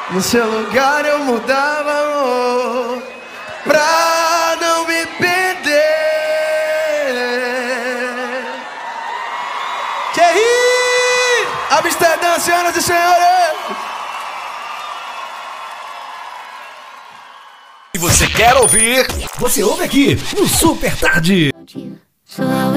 No seu lugar eu mudava, amor, pra não me perder. Thierry! Amsterdã, senhoras e senhores! E você quer ouvir? Você ouve aqui no Super Tarde.